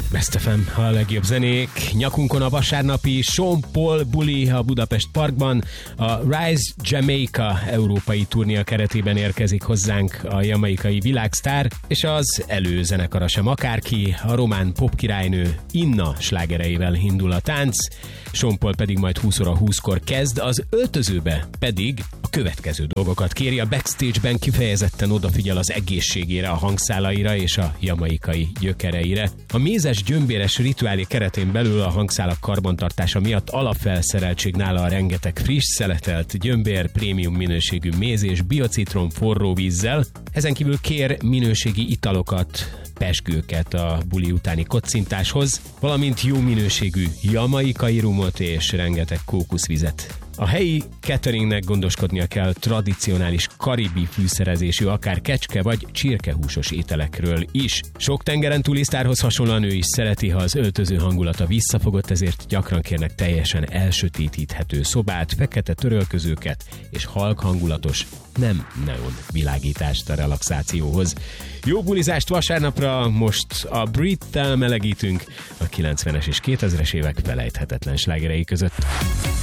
Best FM, a legjobb zenék. Nyakunkon a vasárnapi Sean Paul buli a Budapest Parkban. A Rise Jamaica európai turnéja keretében érkezik hozzánk a jamaikai világsztár, és az előzenekara sem akárki, a román popkirálynő Inna slágereivel indul a tánc. Sean Paul pedig majd 20 óra 20-kor kezd, az öltözőbe pedig a következő dolgokat kéri. A backstage-ben kifejezetten odafigyel az egészségére, a hangszálaira és a jamaikai gyökereire. A mézes gyömbéres rituálé keretén belül a hangszálak karbantartása miatt alapfelszereltség nála a rengeteg friss szeletelt gyömbér, prémium minőségű méz és biocitrom forró vízzel. Ezen kívül kér minőségi italokat, pezsgőket a buli utáni kocintáshoz, valamint jó minőségű jamaikai rumot és rengeteg kókuszvizet. A helyi cateringnek gondoskodnia kell tradicionális karibi fűszerezésű, akár kecske vagy csirkehúsos ételekről is. Sok tengeren túli sztárhoz hasonlóan ő is szereti, ha az öltöző hangulata visszafogott, ezért gyakran kérnek teljesen elsötétíthető szobát, fekete törölközőket és halk hangulatos, nem neon világítást a relaxációhoz. Jó bulizást vasárnapra, most a Brittel melegítünk a 90-es és 2000-es évek felejthetetlen slágerei között.